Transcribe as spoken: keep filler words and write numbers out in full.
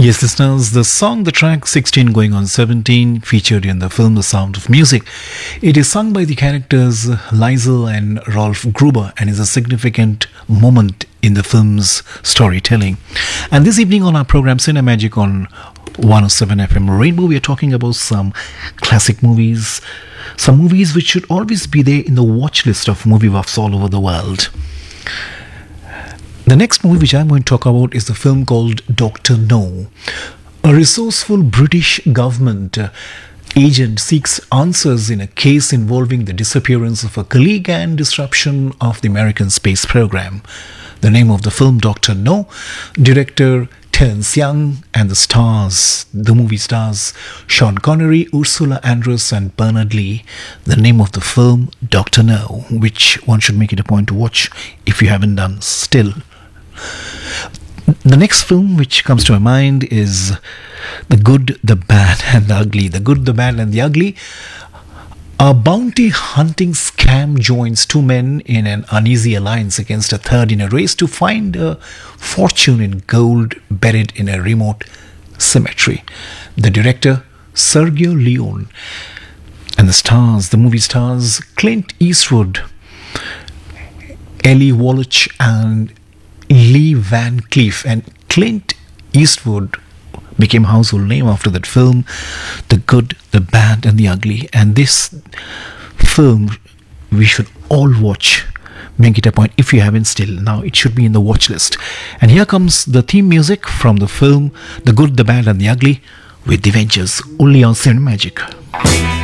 Yes, listeners, the song, the track sixteen going on seventeen, featured in the film The Sound of Music. It is sung by the characters Liesel and Rolf Gruber and is a significant moment in the film's storytelling. And this evening on our program Cinemagic on one oh seven F M Rainbow, we are talking about some classic movies, some movies which should always be there in the watch list of movie buffs all over the world. The next movie which I'm going to talk about is the film called Doctor No. A resourceful British government uh, agent seeks answers in a case involving the disappearance of a colleague and disruption of the American space program. The name of the film, Doctor No, director Terence Young, and the stars, the movie stars Sean Connery, Ursula Andress and Bernard Lee. The name of the film, Doctor No, which one should make it a point to watch if you haven't done still. The next film which comes to my mind is The Good, the Bad and the Ugly. The Good, the Bad and the Ugly. A bounty hunting scam joins two men in an uneasy alliance against a third in a race to find a fortune in gold buried in a remote cemetery. The director, Sergio Leone. And the stars, the movie stars Clint Eastwood, Eli Wallach and Lee Van Cleef. And Clint Eastwood became a household name after that film, The Good, the Bad and the Ugly. And this film we should all watch. Make it a point if you haven't still. Now it should be in the watch list. And here comes the theme music from the film The Good, the Bad and the Ugly with The Ventures, only on Cinemagic.